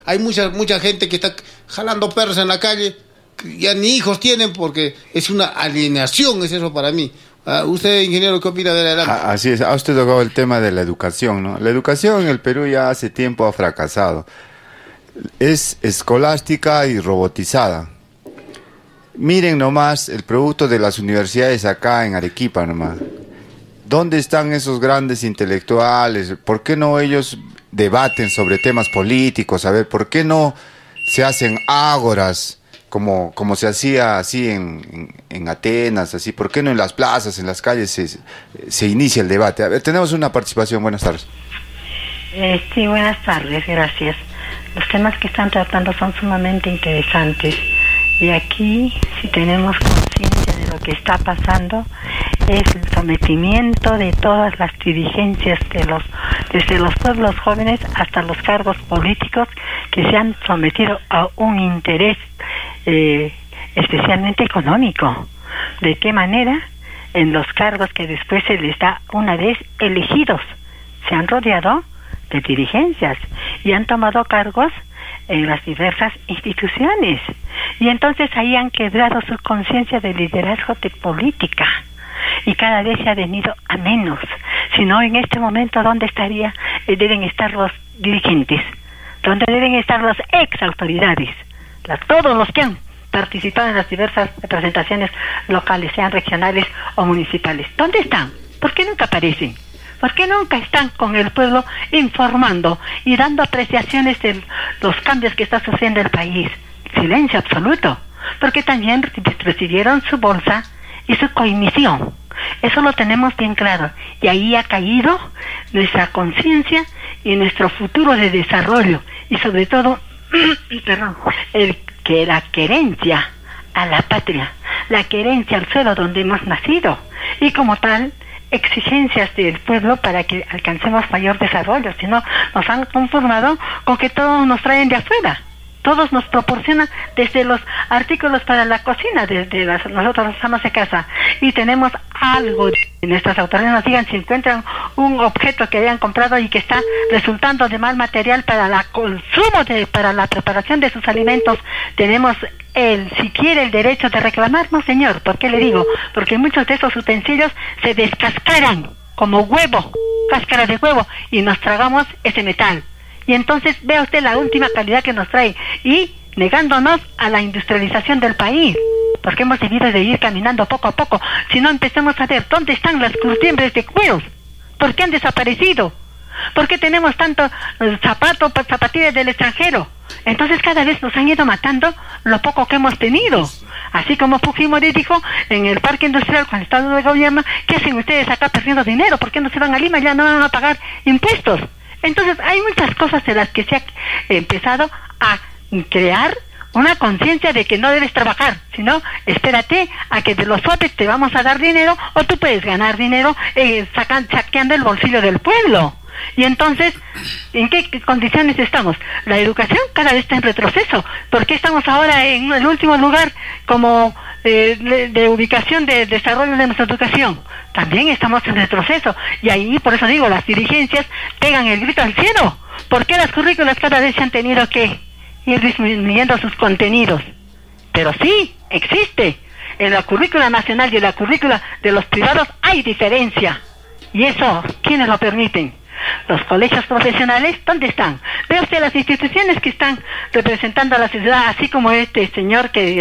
Hay mucha gente que está jalando perros en la calle, que ya ni hijos tienen porque es una alienación, es eso para mí. Usted, ingeniero, ¿qué opina de adelante? Así es, a usted tocó el tema de la educación, ¿no? La educación en el Perú ya hace tiempo ha fracasado. Es escolástica y robotizada. Miren nomás el producto de las universidades acá en Arequipa nomás. ¿Dónde están esos grandes intelectuales? ¿Por qué no ellos debaten sobre temas políticos? A ver, ¿por qué no se hacen ágoras como se hacía así en Atenas? Así, ¿por qué no en las plazas, en las calles se inicia el debate? A ver, tenemos una participación. Buenas tardes. Sí, buenas tardes, gracias. Los temas que están tratando son sumamente interesantes. Y aquí, si tenemos conciencia de lo que está pasando, es el sometimiento de todas las dirigencias desde los pueblos jóvenes hasta los cargos políticos que se han sometido a un interés especialmente económico. ¿De qué manera? En los cargos que después se les da una vez elegidos. Se han rodeado de dirigencias y han tomado cargos en las diversas instituciones. Y entonces ahí han quebrado su conciencia de liderazgo de política. Y cada vez se ha venido a menos. Si no, en este momento, ¿dónde deben estar los dirigentes? ¿Dónde deben estar las ex autoridades? Todos los que han participado en las diversas representaciones locales, sean regionales o municipales. ¿Dónde están? ¿Por qué nunca aparecen? ¿Por qué nunca están con el pueblo informando y dando apreciaciones de los cambios que está sufriendo el país? Silencio absoluto. Porque también recibieron su bolsa y su coimisión. Eso lo tenemos bien claro. Y ahí ha caído nuestra conciencia y nuestro futuro de desarrollo. Y sobre todo, la querencia a la patria, la querencia al suelo donde hemos nacido. Y como tal, exigencias del pueblo para que alcancemos mayor desarrollo. Si no, nos han conformado con que todos nos traen de afuera. Todos nos proporcionan desde los artículos para la cocina, nosotros estamos de casa y tenemos algo. Nuestras autoridades nos digan si encuentran un objeto que hayan comprado y que está resultando de mal material para el consumo, para la preparación de sus alimentos. Tenemos siquiera el derecho de reclamar, no señor. ¿Por qué le digo? Porque muchos de esos utensilios se descascaran como huevo, cáscara de huevo, y nos tragamos ese metal. Y entonces vea usted la última calidad que nos trae y negándonos a la industrialización del país, porque hemos debido de ir caminando poco a poco. Si no, empecemos a ver dónde están las curtiembres de cueros, por qué han desaparecido, por qué tenemos tanto zapatillas del extranjero. Entonces cada vez nos han ido matando lo poco que hemos tenido. Así como Fujimori dijo en el parque industrial cuando estaba de gobierno, ¿qué hacen ustedes acá perdiendo dinero? ¿Por qué no se van a Lima? Ya no van a pagar impuestos. Entonces hay muchas cosas de las que se ha empezado a crear una conciencia de que no debes trabajar, sino espérate a que de los suaves te vamos a dar dinero o tú puedes ganar dinero saqueando el bolsillo del pueblo. Y entonces, ¿en qué condiciones estamos? La educación cada vez está en retroceso. ¿Por qué estamos ahora en el último lugar como de ubicación de desarrollo de nuestra educación? También estamos en retroceso. Y ahí, por eso digo, las dirigencias pegan el grito al cielo. ¿Por qué las currículas cada vez se han tenido que ir disminuyendo sus contenidos? Pero sí, existe. En la currícula nacional y en la currícula de los privados hay diferencia. Y eso, ¿quiénes lo permiten? Los colegios profesionales, ¿dónde están? Ve usted las instituciones que están representando a la sociedad, así como este señor que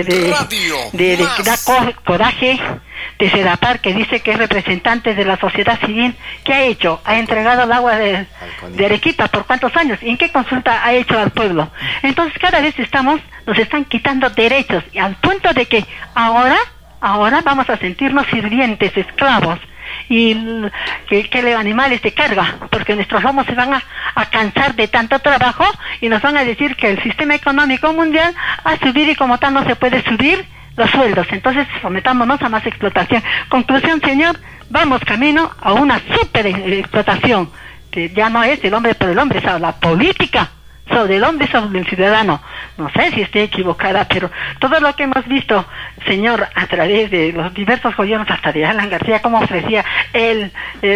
da coraje de Sedapar, que dice que es representante de la sociedad civil. ¿Qué ha hecho? Ha entregado el agua de Arequipa por cuántos años. ¿Y en qué consulta ha hecho al pueblo? Entonces cada vez nos están quitando derechos, y al punto de que ahora vamos a sentirnos sirvientes, esclavos, y que animales de carga, porque nuestros lomos se van a cansar de tanto trabajo y nos van a decir que el sistema económico mundial va a subir y como tal no se puede subir los sueldos. Entonces sometámonos a más explotación. Conclusión, señor, vamos camino a una super explotación, que ya no es el hombre por el hombre, es la política sobre el hombre, sobre el ciudadano. No sé si estoy equivocada, pero todo lo que hemos visto, señor, a través de los diversos gobiernos, hasta de Alan García, cómo ofrecía el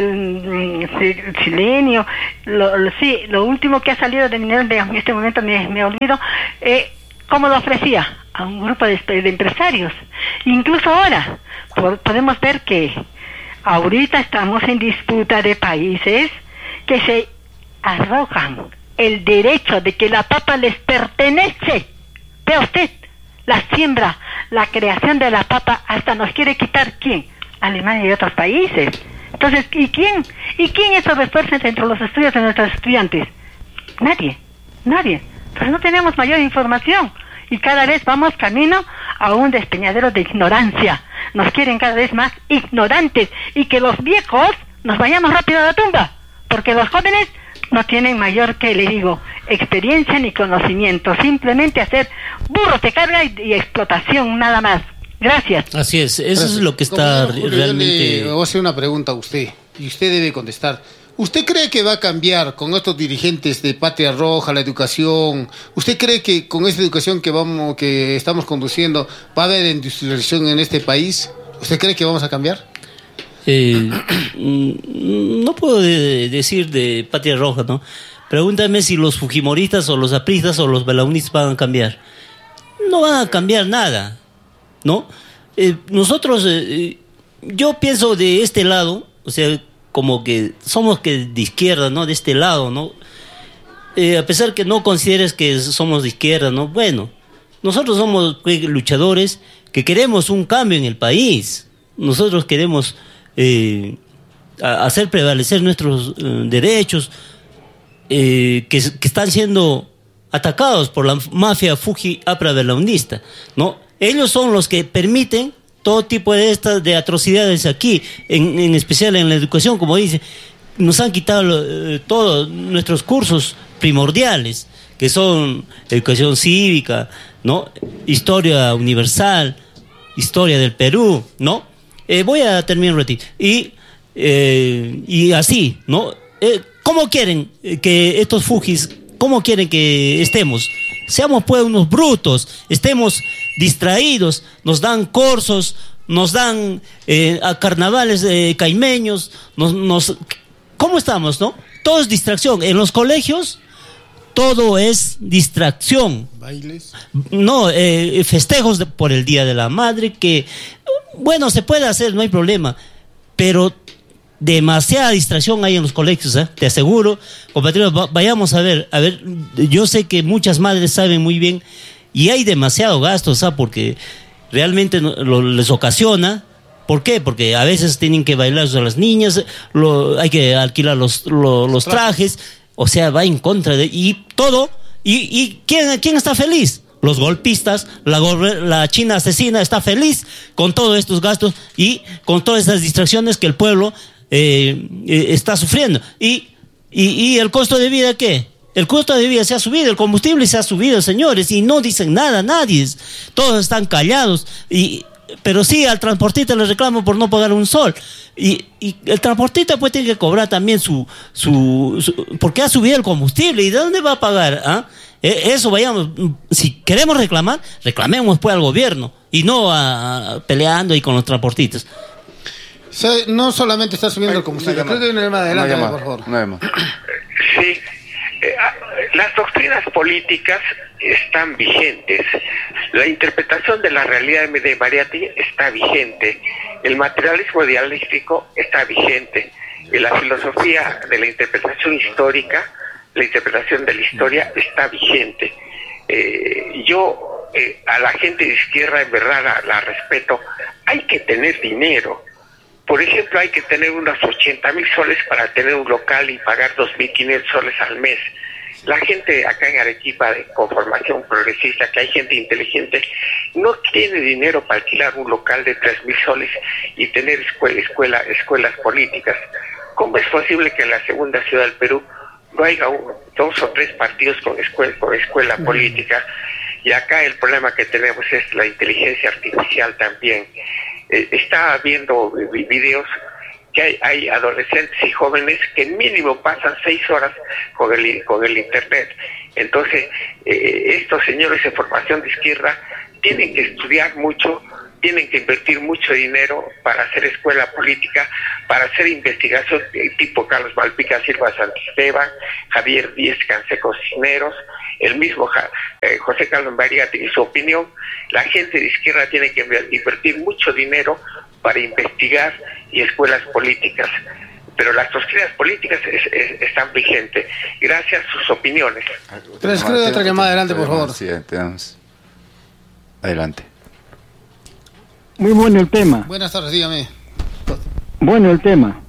Silenio, lo último que ha salido de Minero, en este momento me olvido, cómo lo ofrecía a un grupo de empresarios. Incluso ahora podemos ver que ahorita estamos en disputa de países que se arrogan el derecho de que la papa les pertenece. Vea usted, la siembra, la creación de la papa, hasta nos quiere quitar, ¿quién? Alemania y otros países. Entonces, ¿y quién hizo refuerzos entre los estudios de nuestros estudiantes? Nadie. Entonces no tenemos mayor información y cada vez vamos camino a un despeñadero de ignorancia. Nos quieren cada vez más ignorantes y que los viejos nos vayamos rápido a la tumba, porque los jóvenes no tienen mayor, que le digo, experiencia ni conocimiento, simplemente hacer burros de carga y explotación, nada más. Gracias. Así es, eso es lo que está realmente... Yo le voy a hacer una pregunta a usted, y usted debe contestar. ¿Usted cree que va a cambiar con estos dirigentes de Patria Roja la educación? ¿Usted cree que con esta educación que estamos conduciendo va a haber industrialización en este país? ¿Usted cree que vamos a cambiar? No puedo decir de Patria Roja, ¿no? Pregúntame si los fujimoristas o los apristas o los belaunistas van a cambiar. No van a cambiar nada, ¿no? Nosotros, yo pienso de este lado, o sea, como que somos de izquierda, ¿no? De este lado, ¿no? A pesar que no consideres que somos de izquierda, ¿no? Bueno, nosotros somos luchadores que queremos un cambio en el país. Nosotros queremos hacer prevalecer nuestros derechos que están siendo atacados por la mafia fuji-apra-belaunista, ¿no? Ellos son los que permiten todo tipo de atrocidades aquí, en especial en la educación, como dice. Nos han quitado todos nuestros cursos primordiales, que son educación cívica, ¿no? Historia universal, historia del Perú, ¿no? Voy a terminar un ratito. Y así, ¿no? ¿Cómo quieren que estos fujis, cómo quieren que estemos? Seamos pues unos brutos, estemos distraídos, nos dan cursos, nos dan a carnavales caimeños, ¿cómo estamos, no? Todo es distracción. En los colegios todo es distracción. Bailes. No, festejos por el Día de la Madre, que bueno, se puede hacer, no hay problema, pero demasiada distracción hay en los colegios, te aseguro, compatriotas. Vayamos a ver, yo sé que muchas madres saben muy bien y hay demasiado gasto, porque realmente les ocasiona. ¿Por qué? Porque a veces tienen que bailar a las niñas, hay que alquilar los trajes, o sea, va en contra de... Y todo, ¿y quién está feliz? Los golpistas, la China asesina está feliz con todos estos gastos y con todas esas distracciones que el pueblo está sufriendo. ¿Y el costo de vida qué? El costo de vida se ha subido, el combustible se ha subido, señores, y no dicen nada, nadie. Todos están callados. Pero sí, al transportista le reclamo por no pagar un sol. Y el transportista pues tiene que cobrar también porque ha subido el combustible. ¿Y de dónde va a pagar? Eso vayamos. Si queremos reclamar, reclamemos pues al gobierno y no peleando ahí con los transportistas. No solamente está subiendo el combustible. Creo que hay una llamada. Adelante, por favor. Sí. Las doctrinas políticas están vigentes. La interpretación de la realidad de Mariátegui está vigente. El materialismo dialéctico está vigente. La filosofía de la interpretación histórica, la interpretación de la historia está vigente. Yo a la gente de izquierda en verdad la respeto. Hay que tener dinero. Por ejemplo, hay que tener unos 80,000 soles para tener un local y pagar 2.500 soles al mes. La gente acá en Arequipa, con formación progresista, que hay gente inteligente, no tiene dinero para alquilar un local de 3.000 soles y tener escuelas políticas. ¿Cómo es posible que en la segunda ciudad del Perú no haya 2 o 3 partidos con escuela política? Y acá el problema que tenemos es la inteligencia artificial también. Estaba viendo videos que hay adolescentes y jóvenes que mínimo pasan 6 horas con el internet. Entonces, estos señores de formación de izquierda tienen que estudiar mucho, tienen que invertir mucho dinero para hacer escuela política, para hacer investigación tipo Carlos Malpica Silva Santisteban, Javier Díez Canseco Cisneros, el mismo José Carlos María tiene su opinión. La gente de izquierda tiene que invertir mucho dinero para investigar y escuelas políticas. Pero las doctrinas políticas están vigentes gracias a sus opiniones. Pero creo otra llamada, adelante, por favor. Sí, adelante. Muy bueno el tema. Buenas tardes, dígame. Bueno el tema.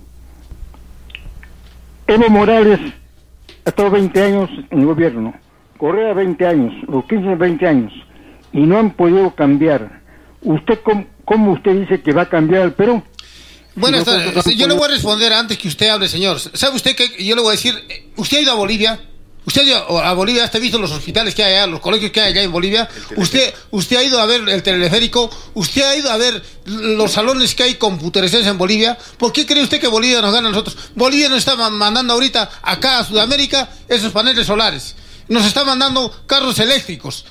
Evo Morales ha estado 20 años en el gobierno. Correa 20 años, los 15, 20 años. Y no han podido cambiar. ¿Usted cómo usted dice que va a cambiar el Perú? Buenas tardes. Yo le voy a responder antes que usted hable, señor. ¿Sabe usted que yo le voy a decir? ¿Usted ha ido a Bolivia? ¿Usted ha ido a Bolivia? ¿Usted ha visto los hospitales que hay allá, los colegios que hay allá en Bolivia? ¿Usted ha ido a ver el teleférico? ¿Usted ha ido a ver los salones que hay computerizados en Bolivia? ¿Por qué cree usted que Bolivia nos gana a nosotros? Bolivia nos está mandando ahorita acá a Sudamérica esos paneles solares. Nos está mandando carros eléctricos.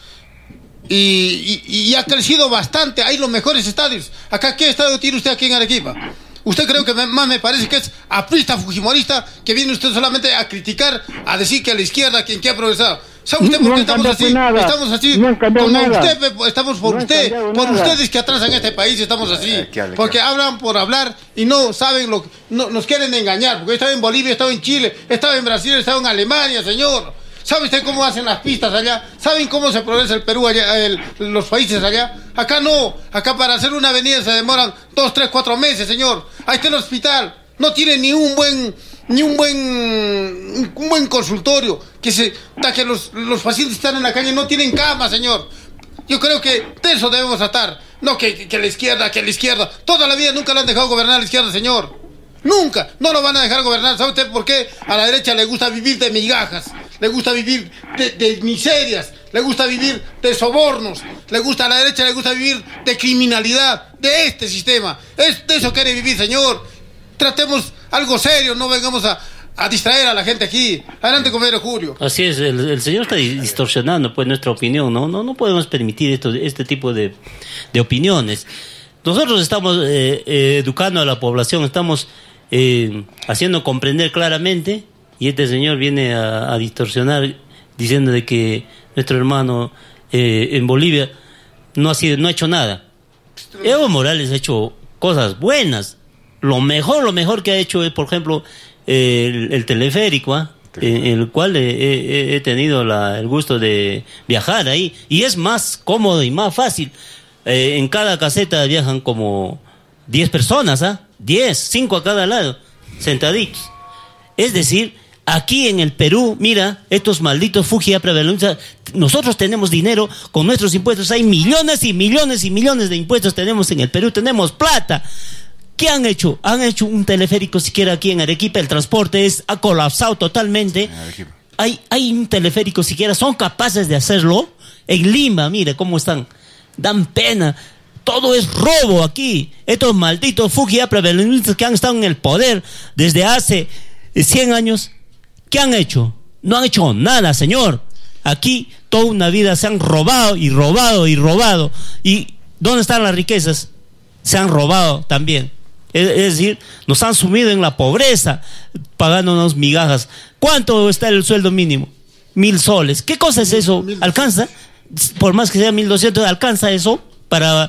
Y ha crecido bastante. Hay los mejores estadios. Acá, ¿qué estadio tiene usted aquí en Arequipa? Usted creo que más me parece que es aprista fujimorista, que viene usted solamente a criticar, a decir que a la izquierda quien ha progresado. ¿Sabe usted por qué estamos así? Nada. Estamos así. No han cambiado nada. Estamos por No usted, por nada. ustedes que atrasan este país, estamos así. Porque hablan por hablar y no saben lo que nos quieren engañar. Porque he estado en Bolivia, he estado en Chile, he estado en Brasil, he estado en Alemania, señor. ¿Sabe usted cómo hacen las pistas allá? ¿Saben cómo se progresa el Perú allá, los países allá? Acá no. Acá para hacer una avenida se demoran 2, 3, 4 meses, señor. Ahí está el hospital. No tiene ni un buen consultorio. Que los pacientes están en la calle, no tienen cama, señor. Yo creo que de eso debemos tratar. No que la izquierda. Toda la vida nunca lo han dejado gobernar a la izquierda, señor. Nunca, no lo van a dejar gobernar. ¿Sabe usted por qué? A la derecha le gusta vivir de migajas, le gusta vivir de miserias, le gusta vivir de sobornos, a la derecha le gusta vivir de criminalidad, de este sistema. De eso quiere vivir, señor. Tratemos algo serio, no vengamos a distraer a la gente aquí. Adelante, compañero Julio. Así es, el señor está distorsionando pues nuestra opinión, no podemos permitir este tipo de opiniones. Nosotros estamos educando a la población, estamos haciendo comprender claramente, y este señor viene a distorsionar diciendo de que nuestro hermano en Bolivia no ha hecho nada. Evo Morales ha hecho cosas buenas. Lo mejor que ha hecho es, por ejemplo, el teleférico, en el cual he tenido el gusto de viajar ahí, y es más cómodo y más fácil. En cada caseta viajan como 10 personas, 10, 5 a cada lado, sentaditos. Es decir, aquí en el Perú, mira, estos malditos Fujiapra, nosotros tenemos dinero con nuestros impuestos, hay millones y millones y millones de impuestos tenemos en el Perú, tenemos plata. ¿Qué han hecho? Han hecho un teleférico siquiera aquí en Arequipa, el transporte ha colapsado totalmente. Hay un teleférico siquiera, son capaces de hacerlo. En Lima, mire cómo están, dan pena. Todo es robo aquí. Estos malditos Fujiapra que han estado en el poder desde hace 100 años, ¿qué han hecho? No han hecho nada, señor. Aquí toda una vida se han robado y robado y robado. ¿Y dónde están las riquezas? Se han robado también. Es decir, nos han sumido en la pobreza, pagándonos migajas. ¿Cuánto está el sueldo mínimo? 1.000 soles. ¿Qué cosa es eso? ¿Alcanza? Por más que sea 1.200, ¿alcanza eso? Para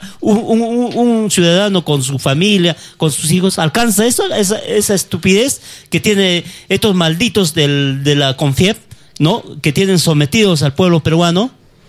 un ciudadano con su familia, con sus hijos, ¿alcanza eso? Esa estupidez que tiene estos malditos de la CONFIEP, ¿no? Que tienen sometidos al pueblo peruano.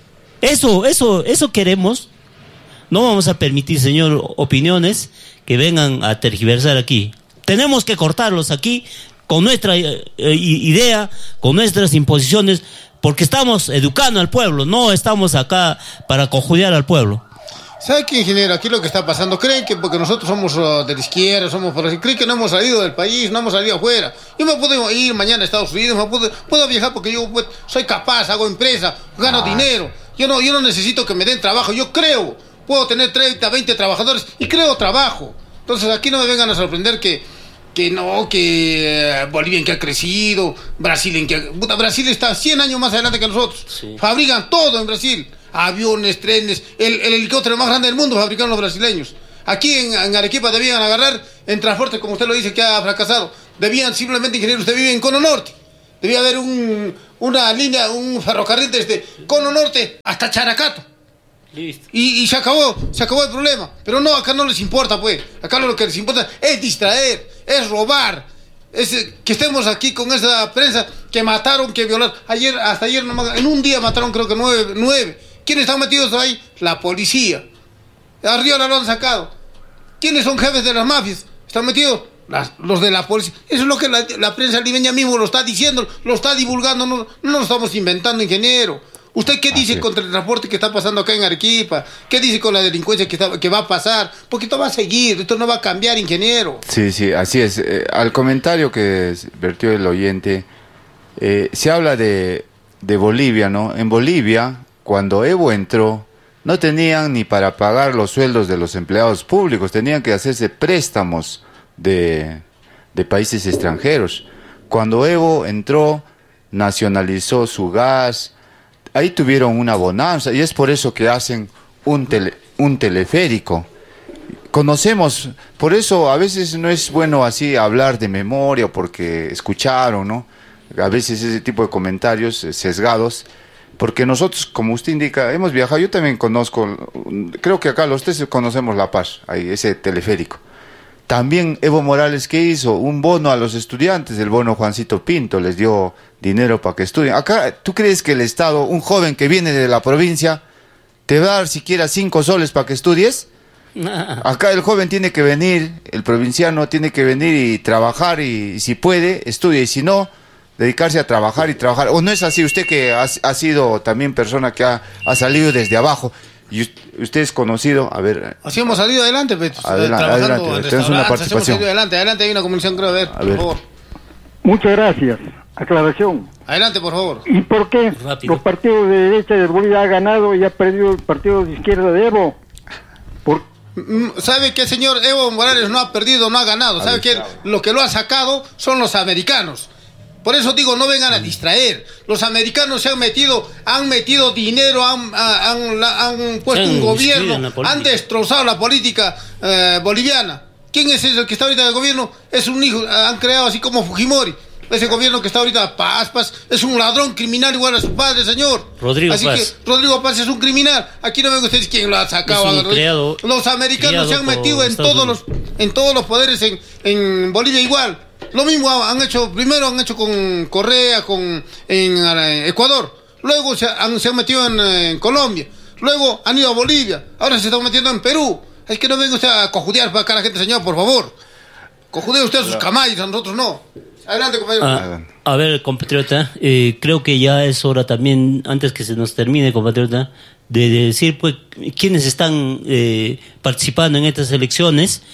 Eso queremos. No vamos a permitir, señor, opiniones que vengan a tergiversar aquí. Tenemos que cortarlos aquí con nuestra idea, con nuestras imposiciones, porque estamos educando al pueblo, no estamos acá para cojudear al pueblo. ¿Sabe qué, ingeniero? Aquí lo que está pasando, creen que porque nosotros somos de la izquierda, creen que no hemos salido del país, no hemos salido afuera. Yo me puedo ir mañana a Estados Unidos, puedo viajar porque yo soy capaz, hago empresa, gano dinero. Yo no necesito que me den trabajo, yo creo. Puedo tener 30, 20 trabajadores y creo trabajo. Entonces aquí no me vengan a sorprender que que no, que Bolivia en que ha crecido, Brasil en que Brasil está 100 años más adelante que nosotros. Sí. Fabrican todo en Brasil, aviones, trenes, el helicóptero más grande del mundo fabrican los brasileños. Aquí en Arequipa debían agarrar en transporte, como usted lo dice, que ha fracasado. Debían simplemente, ingeniero, usted vive en Cono Norte. Debía haber una línea, un ferrocarril desde Cono Norte hasta Characato. Listo. Y se acabó el problema. Pero no, acá no les importa, pues. Acá lo que les importa es distraer, es robar. Que estemos aquí con esa prensa que mataron, que violaron. Hasta ayer, en un día mataron creo que 9. ¿Quiénes están metidos ahí? La policía. Arriola lo han sacado. ¿Quiénes son jefes de las mafias? ¿Están metidos? Los de la policía. Eso es lo que la prensa limeña mismo lo está diciendo, lo está divulgando. No lo estamos inventando, ingeniero. ¿Usted qué dice contra el transporte que está pasando acá en Arequipa? ¿Qué dice con la delincuencia que va a pasar? Porque esto va a seguir, esto no va a cambiar, ingeniero. Sí, así es. Al comentario que vertió el oyente, se habla de Bolivia, ¿no? En Bolivia, cuando Evo entró, no tenían ni para pagar los sueldos de los empleados públicos, tenían que hacerse préstamos de países extranjeros. Cuando Evo entró, nacionalizó su gas, ahí tuvieron una bonanza y es por eso que hacen un teleférico. Conocemos, por eso a veces no es bueno así hablar de memoria porque escucharon, ¿no? A veces ese tipo de comentarios sesgados. Porque nosotros, como usted indica, hemos viajado, yo también conozco, creo que acá los tres conocemos La Paz, ahí, ese teleférico. También Evo Morales, ¿qué hizo? Un bono a los estudiantes, el bono Juancito Pinto, les dio dinero para que estudien. Acá, ¿tú crees que el Estado, un joven que viene de la provincia, te va a dar siquiera 5 soles para que estudies? Acá el joven tiene que venir, el provinciano tiene que venir y trabajar y si puede, estudia y si no, dedicarse a trabajar y trabajar. ¿O no es así? Usted que ha sido también persona que ha salido desde abajo y usted es conocido, a ver. Así hemos salido adelante, pues, adelante, tenemos una participación. Adelante, hay una comunicación, creo, a ver, por favor. Muchas gracias. Aclaración. Adelante, por favor. ¿Y por qué los partidos de derecha de Bolivia ha ganado y ha perdido el partido de izquierda de Evo? ¿Sabe qué, señor? Evo Morales no ha perdido, no ha ganado. ¿Sabe qué? Lo que lo ha sacado son los americanos. Por eso digo, no vengan a distraer. Los americanos se han metido dinero, han puesto un gobierno, han destrozado la política boliviana. ¿Quién es el que está ahorita en el gobierno? Es un hijo, han creado así como Fujimori. Ese gobierno que está ahorita, Paz, es un ladrón criminal igual a su padre, señor. Rodrigo Paz es un criminal. Aquí no ven ustedes quién lo ha sacado. Los americanos se han metido en todos los poderes en Bolivia igual. Lo mismo han hecho con Correa, en Ecuador. Luego se han metido en Colombia. Luego han ido a Bolivia. Ahora se están metiendo en Perú. Es que no venga usted a cojudear para acá a la gente, señor, por favor. Cojudea usted a sus camayos, a nosotros no. Adelante, compañero. A ver, compatriota, creo que ya es hora también, antes que se nos termine, compatriota, de decir pues quiénes están participando en estas elecciones,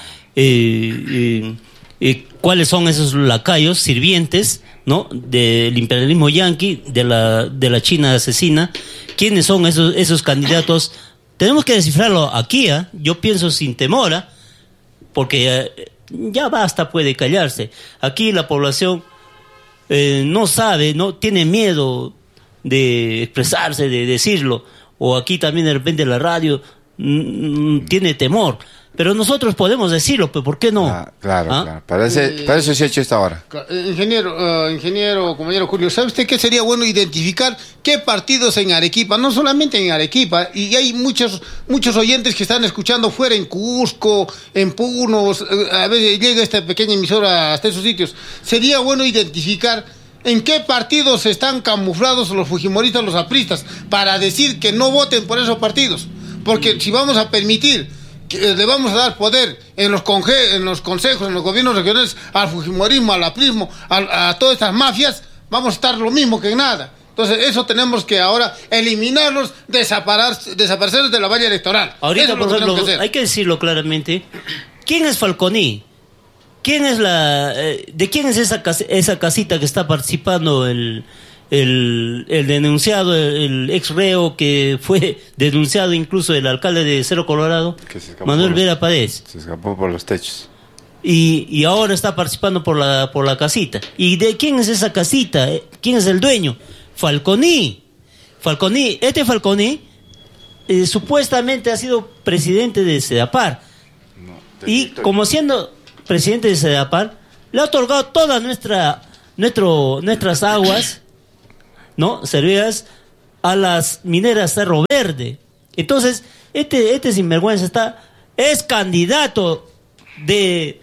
cuáles son esos lacayos, sirvientes, ¿no?, del imperialismo yanqui, de la China asesina. ¿Quiénes son esos candidatos? Tenemos que descifrarlo aquí, yo pienso sin temor, porque ya basta, puede callarse. Aquí la población no sabe, no tiene miedo de expresarse, de decirlo, o aquí también de repente la radio tiene temor. Pero nosotros podemos decirlo, pero ¿por qué no? Claro. Para eso se ha hecho esta hora. Ingeniero, compañero Julio, ¿sabe usted qué sería bueno identificar qué partidos en Arequipa? No solamente en Arequipa, y hay muchos oyentes que están escuchando fuera, en Cusco, en Puno, a veces llega esta pequeña emisora hasta esos sitios. Sería bueno identificar en qué partidos están camuflados los fujimoristas, los apristas, para decir que no voten por esos partidos. Porque si vamos a permitir que le vamos a dar poder en los consejos, en los gobiernos regionales, al fujimorismo, al aprismo, a todas estas mafias, vamos a estar lo mismo que en nada. Entonces eso tenemos que ahora eliminarlos, desaparecerlos de la valla electoral. Ahorita, por ejemplo, hay que decirlo claramente. ¿Quién es Falconi? ¿Quién es de quién es esa casita que está participando el denunciado, el ex reo que fue denunciado, incluso el alcalde de Cerro Colorado, Manuel Vera Páez? Se escapó por los techos. y ahora está participando por la casita. ¿Y de quién es esa casita? ¿Quién es el dueño? Falconi. Este Falconi supuestamente ha sido presidente de Sedapar. Y como siendo presidente de Sedapar, le ha otorgado todas nuestras aguas, ¿no?, servidas a las mineras Cerro Verde. Entonces, este sinvergüenza es candidato de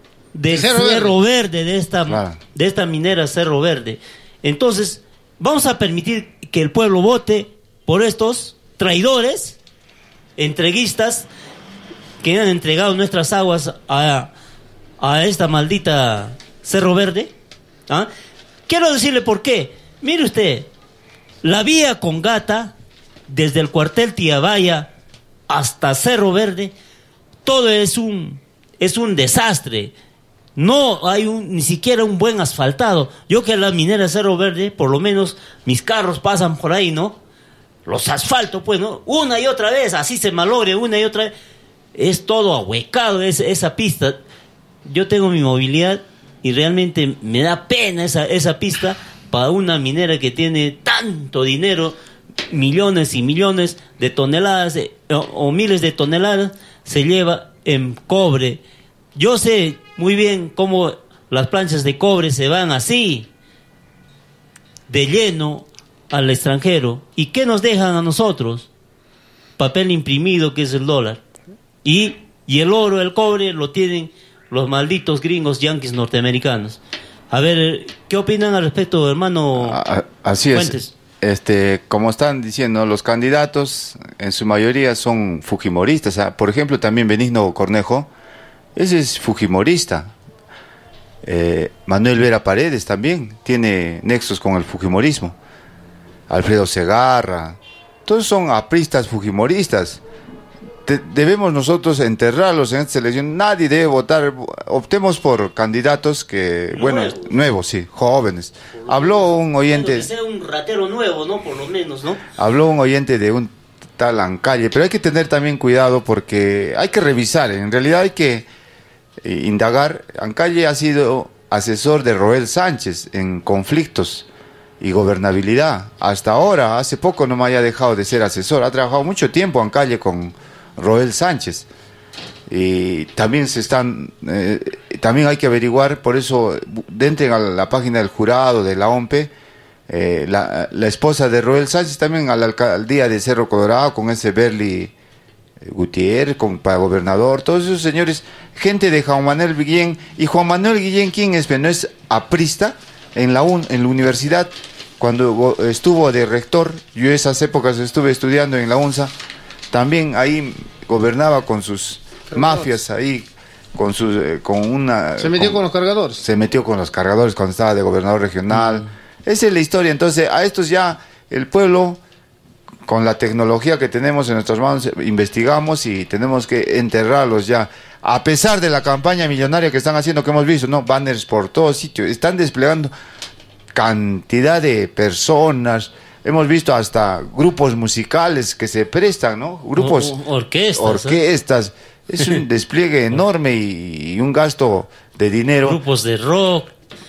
Cerro Verde, de esta minera Cerro Verde. Entonces, vamos a permitir que el pueblo vote por estos traidores, entreguistas, que han entregado nuestras aguas a esta maldita Cerro Verde. ¿Ah? Quiero decirle por qué. Mire usted, la vía con Gata, desde el cuartel Tiabaya hasta Cerro Verde, todo es un desastre. No hay ni siquiera un buen asfaltado. Yo que la minera Cerro Verde, por lo menos mis carros pasan por ahí, ¿no? Los asfaltos, pues, ¿no? Una y otra vez, así se malogre una y otra vez. Es todo ahuecado esa pista. Yo tengo mi movilidad y realmente me da pena esa pista para una minera que tiene tanto dinero, millones y millones de toneladas o miles de toneladas se lleva en cobre. Yo sé muy bien cómo las planchas de cobre se van así, de lleno, al extranjero. ¿Y qué nos dejan a nosotros? Papel imprimido, que es el dólar. Y el oro, el cobre, lo tienen los malditos gringos yanquis norteamericanos. A ver, ¿qué opinan al respecto, hermano? Así Fuentes? Como están diciendo, los candidatos en su mayoría son fujimoristas. Por ejemplo, también Benigno Cornejo, ese es fujimorista. Manuel Vera Paredes también tiene nexos con el fujimorismo. Alfredo Segarra, todos son apristas fujimoristas. Debemos nosotros enterrarlos en esta elección. Nadie debe votar. Optemos por candidatos que, nuevos, sí, jóvenes. Habló un oyente. Que sea un ratero nuevo, ¿no? Por lo menos, ¿no? Habló un oyente de un tal Ancalle, pero hay que tener también cuidado porque hay que revisar. En realidad hay que indagar. Ancalle ha sido asesor de Roel Sánchez en conflictos y gobernabilidad. Hasta ahora, hace poco no me haya dejado de ser asesor. Ha trabajado mucho tiempo Ancalle con Roel Sánchez. Y también también hay que averiguar, por eso entren a la página del jurado de la OMPE, la esposa de Roel Sánchez también a la alcaldía de Cerro Colorado con ese Berli Gutiérrez para gobernador, todos esos señores, gente de Juan Manuel Guillén. Y Juan Manuel Guillén, ¿quién es? ¿No es aprista? En la universidad, cuando estuvo de rector, yo esas épocas estuve estudiando en la UNSA, también ahí gobernaba con sus mafias ahí, se metió con los cargadores. Se metió con los cargadores cuando estaba de gobernador regional. Esa es la historia. Entonces, a estos ya el pueblo, con la tecnología que tenemos en nuestras manos, investigamos y tenemos que enterrarlos ya. A pesar de la campaña millonaria que están haciendo, que hemos visto, ¿no? Banners por todos sitios, están desplegando cantidad de personas. Hemos visto hasta grupos musicales que se prestan, ¿no? Grupos, orquestas. Es un despliegue enorme y un gasto de dinero. Grupos de rock.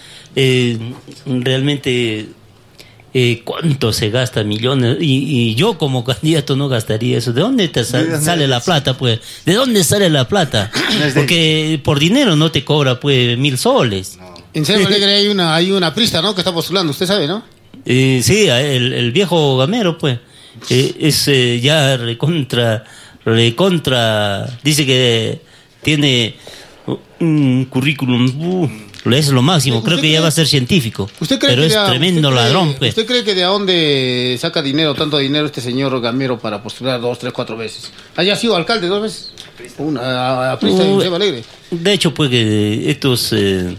Realmente, ¿cuánto se gasta? Millones. Y yo como candidato no gastaría eso. ¿De dónde sale la plata, pues? ¿De dónde sale la plata? Porque por dinero no te cobra, pues, 1,000 soles. No. En Cerro Alegre hay una aprista, ¿no?, que está postulando, usted sabe, ¿no? Sí, el viejo gamero, pues, es ya recontra, dice que tiene un currículum, es lo máximo, creo que ya va a ser científico, pero es tremendo ladrón, pues. ¿Usted cree que de dónde saca tanto dinero este señor gamero para postular 2, 3, 4 veces? ¿Haya sido alcalde 2 veces? Una aprista en Cerro Alegre. De hecho, pues, que estos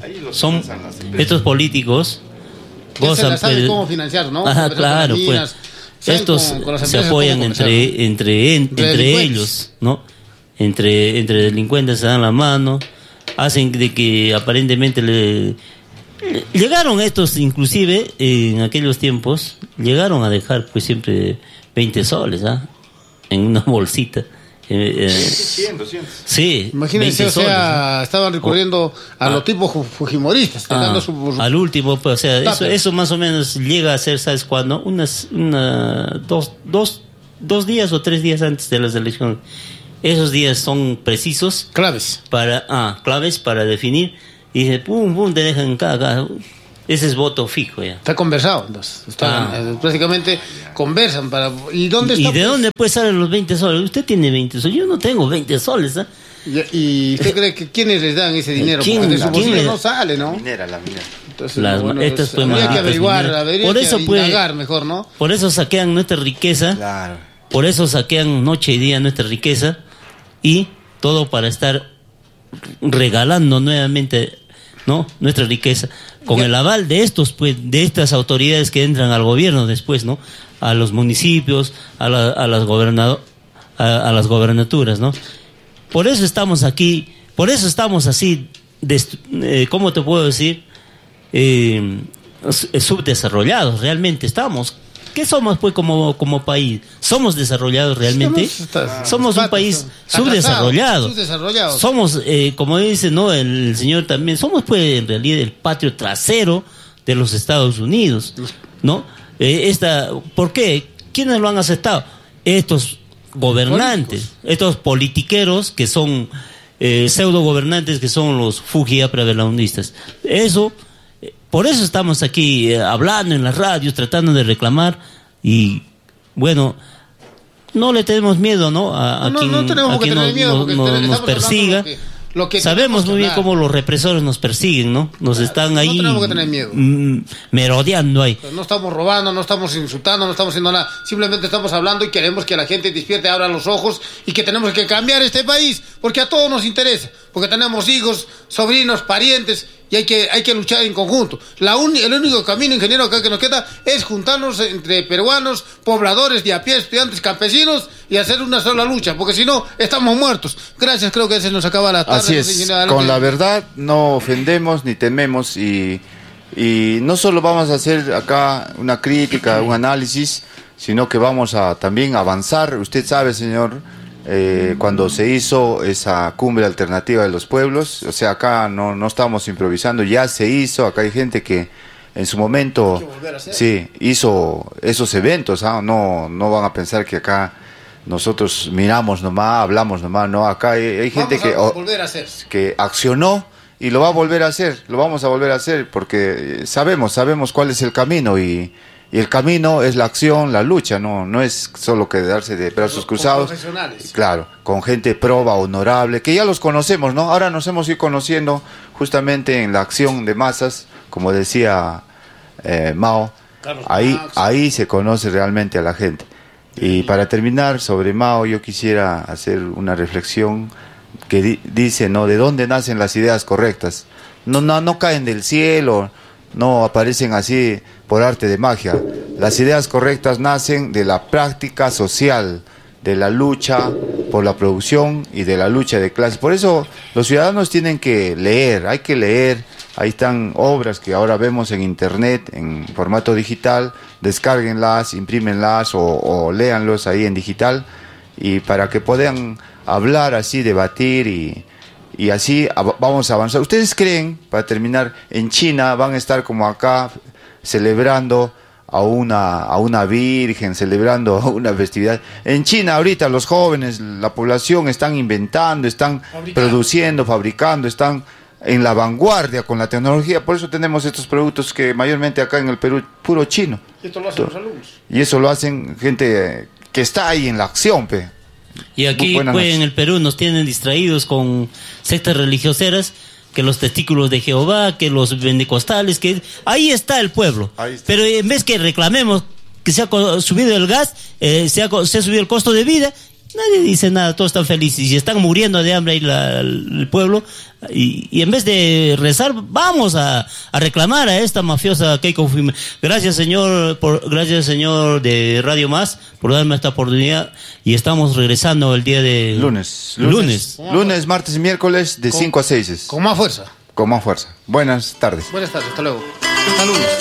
políticos gozan, sabe cómo financiar, ¿no? Claro, pues. Estos se apoyan entre ellos, ¿no? Entre delincuentes se dan la mano, hacen de que aparentemente llegaron estos, inclusive en aquellos tiempos, llegaron a dejar pues siempre 20 soles, en una bolsita. 100, 200. Sí. Imagínense, 20 o sea, soles, estaban recurriendo a los tipos fujimoristas, dando al último, pues, o sea, Tape. eso más o menos llega a ser, ¿sabes cuándo? Dos días o 3 días antes de las elecciones. Esos días son precisos claves. claves para definir. Y dice, pum, pum, te dejan cada. Ese es voto fijo ya. Está conversado, entonces. Prácticamente conversan para. ¿Y dónde está? ¿Y de dónde pues salen los 20 soles? Usted tiene 20 soles. Yo no tengo 20 soles, ¿ah? ¿Y usted cree que quiénes les dan ese dinero? Porque de su bolsillo no sale, ¿no? La minera. Entonces, Estas pues, habría que averiguar, mineras. habría Por eso, que pues, indagar mejor, ¿no? Por eso saquean nuestra riqueza. Claro. Por eso saquean noche y día nuestra riqueza. Y todo para estar regalando nuevamente, ¿no?, nuestra riqueza con el aval de estos, pues, de estas autoridades que entran al gobierno después, ¿no?, a los municipios, a las gobernaturas, ¿no? Por eso estamos aquí, por eso estamos así, ¿cómo te puedo decir? Subdesarrollados, realmente estamos. ¿Qué somos, pues, como país? ¿Somos desarrollados realmente? Somos un país subdesarrollado. Somos, como dice, ¿no?, el señor también, somos, pues, en realidad el patio trasero de los Estados Unidos, ¿no? ¿Por qué? ¿Quiénes lo han aceptado? Estos gobernantes, estos politiqueros que son pseudo gobernantes, que son los fujiapra-belaundistas. Por eso estamos aquí hablando en las radios, tratando de reclamar, y bueno, no le tenemos miedo, ¿no?, a quien nos persiga. Lo que sabemos muy bien cómo los represores nos persiguen, ¿no? Nos están ahí tenemos que tener miedo. Merodeando ahí. No estamos robando, no estamos insultando, no estamos haciendo nada. Simplemente estamos hablando y queremos que la gente despierte, abra los ojos, y que tenemos que cambiar este país, porque a todos nos interesa, porque tenemos hijos, sobrinos, parientes, y hay que luchar en conjunto. El único camino, ingeniero, acá que nos queda es juntarnos entre peruanos, pobladores de a pie, estudiantes, campesinos, y hacer una sola lucha, porque si no, estamos muertos. Gracias, creo que se nos acaba la tarde. Así es, con la verdad no ofendemos ni tememos, y no solo vamos a hacer acá una crítica, un análisis, sino que vamos a también avanzar. Usted sabe, señor, cuando se hizo esa cumbre alternativa de los pueblos, o sea, acá no estamos improvisando, ya se hizo. Acá hay gente que en su momento sí hizo esos eventos, no van a pensar que acá nosotros miramos nomás, hablamos nomás, no, acá hay gente que accionó y lo va a volver a hacer, lo vamos a volver a hacer, porque sabemos cuál es el camino, y el camino es la acción, la lucha, no es solo quedarse de brazos cruzados. Profesionales. Claro, con gente proba, honorable, que ya los conocemos, ¿no? Ahora nos hemos ido conociendo justamente en la acción de masas, como decía Mao. Ahí se conoce realmente a la gente. Y para terminar, sobre Mao, yo quisiera hacer una reflexión que dice, ¿no?, ¿de dónde nacen las ideas correctas? No caen del cielo, no aparecen así por arte de magia. Las ideas correctas nacen de la práctica social, de la lucha por la producción y de la lucha de clases. Por eso los ciudadanos tienen que leer, hay que leer. Ahí están obras que ahora vemos en internet, en formato digital, descárguenlas, imprímenlas o léanlos ahí en digital, y para que puedan hablar así, debatir, y así vamos a avanzar. ¿Ustedes creen, para terminar, en China van a estar como acá celebrando a una virgen, celebrando una festividad? En China ahorita los jóvenes, la población, están inventando, están produciendo, fabricando, están en la vanguardia con la tecnología. Por eso tenemos estos productos que mayormente acá en el Perú, puro chino. Y esto lo hacen los alumnos. Y eso lo hacen gente que está ahí en la acción, pe. Y aquí, pues, en el Perú nos tienen distraídos con sectas religioseras, que los testículos de Jehová, que los pentecostales, que ahí está el pueblo. Pero en vez que reclamemos que se ha subido el gas, se ha subido el costo de vida, nadie dice nada, todos están felices y están muriendo de hambre ahí el pueblo, y en vez de rezar, vamos a reclamar a esta mafiosa Keiko Fujimori. Gracias, señor de Radio Más, por darme esta oportunidad, y estamos regresando el día de lunes, martes y miércoles de 5 a 6. Con más fuerza. Buenas tardes. Hasta luego. Hasta lunes.